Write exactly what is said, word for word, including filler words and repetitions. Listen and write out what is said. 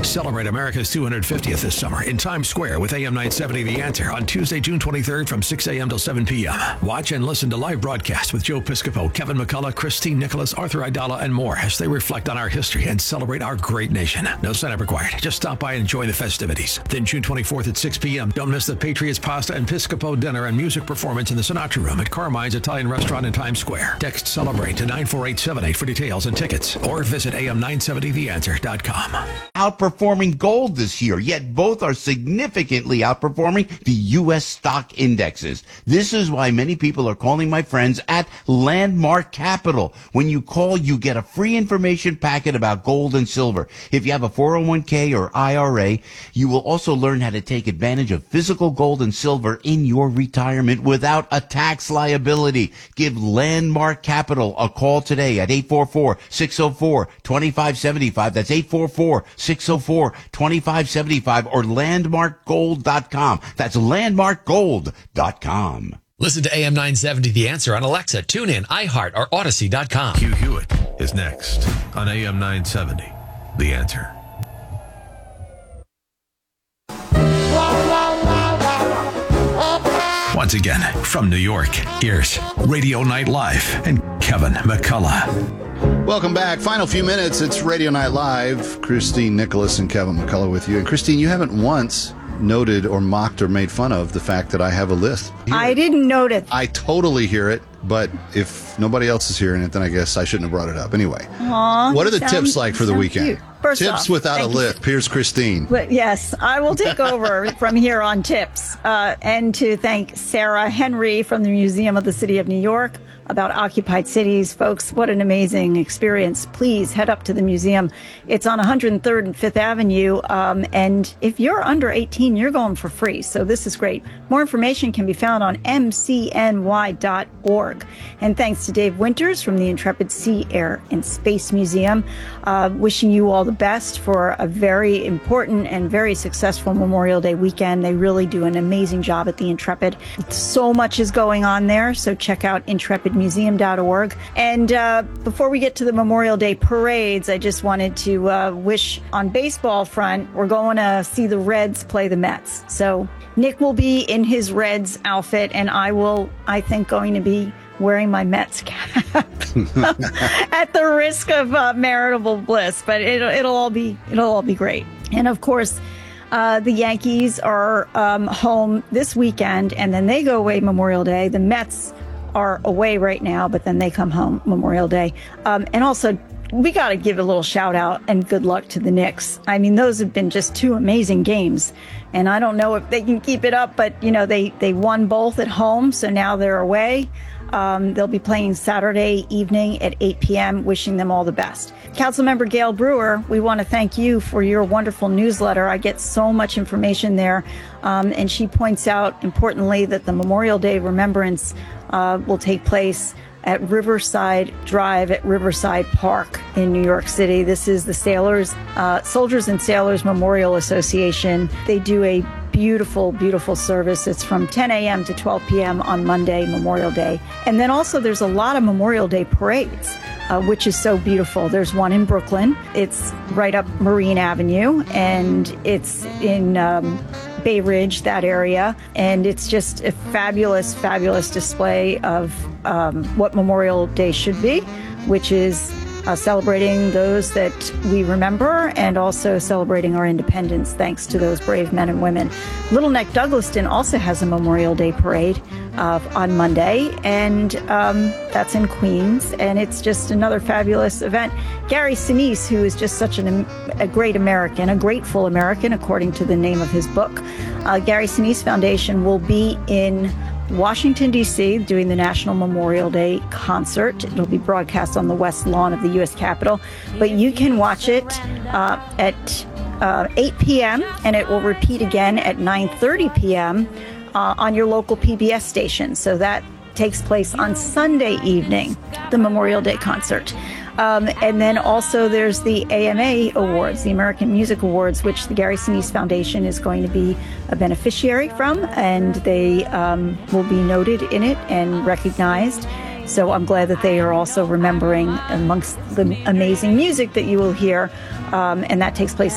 Celebrate America's two hundred fiftieth this summer in Times Square with A M nine seventy The Answer on Tuesday, June twenty-third from six a.m. till seven p.m. Watch and listen to live broadcasts with Joe Piscopo, Kevin McCullough, Christine Nicholas, Arthur Aidala, and more as they reflect on our history and celebrate our great nation. No sign-up required. Just stop by and enjoy the festivities. Then June twenty-fourth at six p.m. Don't miss the Patriots Pasta and Piscopo dinner and music performance in the Sinatra Room at Carmine's Italian Restaurant in Times Square. Text CELEBRATE to nine four eight seven eight for details and tickets, or visit A M nine seventy the answer dot com. Outperforming gold this year, yet both are significantly outperforming the U S stock indexes. This is why many people are calling my friends at Landmark Capital. When you call, you get a free information packet about gold and silver. If you have a four oh one k or I R A, you will also learn how to take advantage of physical gold and silver in your retirement without a tax liability. Give Landmark Capital a call today at eight four four, six oh four, two five seven five. That's eight four four, six oh four, two five seven five or landmark gold dot com. That's landmark gold dot com. Listen to A M nine seventy The Answer on Alexa, TuneIn, iHeart, or Odyssey dot com. Hugh Hewitt is next on A M nine seventy The Answer. Once again, from New York, here's Radio Night Live and Kevin McCullough. Welcome back. Final few minutes. It's Radio Night Live. Christine Nicholas and Kevin McCullough with you. And Christine, you haven't once noted or mocked or made fun of the fact that I have a list. I didn't note it. I totally hear it, but if nobody else is hearing it, then I guess I shouldn't have brought it up. Anyway, Aww, what are the sound, tips like for the weekend? Cute. First tips off, without a list. Here's Christine. But yes, I will take over from here on tips. Uh, and to thank Sarah Henry from the Museum of the City of New York about occupied cities. Folks, what an amazing experience. Please head up to the museum. It's on one hundred third and fifth Avenue. Um, and if you're under eighteen, you're going for free. So this is great. More information can be found on m c n y dot org. And thanks to Dave Winters from the Intrepid Sea, Air, and Space Museum. Uh, wishing you all the best for a very important and very successful Memorial Day weekend. They really do an amazing job at the Intrepid. So much is going on there. So check out intrepid museum dot org. And uh, before we get to the Memorial Day parades, I just wanted to uh, wish on baseball front, we're going to see the Reds play the Mets. So Nick will be in his Reds outfit, and I will, I think, going to be wearing my Mets cap at the risk of uh, maritable bliss, but it'll, it'll all be, it'll all be great. And of course, uh, the Yankees are um, home this weekend, and then they go away Memorial Day. The Mets are away right now, but then they come home Memorial Day. Um, and also, we got to give a little shout out and good luck to the Knicks. I mean, those have been just two amazing games, and I don't know if they can keep it up, but you know, they, they won both at home, so now they're away. Um, they'll be playing Saturday evening at eight p.m. Wishing them all the best. Councilmember Gail Brewer, we want to thank you for your wonderful newsletter. I get so much information there. Um, and she points out, importantly, that the Memorial Day Remembrance uh, will take place at Riverside Drive at Riverside Park in New York City. This is the Sailors, uh, Soldiers and Sailors Memorial Association. They do a beautiful, beautiful service. It's from ten a.m. to twelve p.m. on Monday, Memorial Day. And then also there's a lot of Memorial Day parades, uh, which is so beautiful. There's one in Brooklyn. It's right up Marine Avenue, and it's in um, Bay Ridge, that area. And it's just a fabulous, fabulous display of um, what Memorial Day should be, which is Uh, celebrating those that we remember and also celebrating our independence thanks to those brave men and women. Little Neck Douglaston also has a Memorial Day parade uh, on Monday, and um, that's in Queens, and it's just another fabulous event. Gary Sinise, who is just such an, a great American, a grateful American, according to the name of his book, uh, Gary Sinise Foundation will be in Washington, D C, doing the National Memorial Day concert. It'll be broadcast on the West Lawn of the U S Capitol, but you can watch it uh, at uh, eight p.m. and it will repeat again at nine thirty p.m. Uh, on your local P B S station. So that takes place on Sunday evening, the Memorial Day concert. Um, and then also there's the A M A Awards, the American Music Awards, which the Gary Sinise Foundation is going to be a beneficiary from, and they um, will be noted in it and recognized. So I'm glad that they are also remembering amongst the amazing music that you will hear, um, and that takes place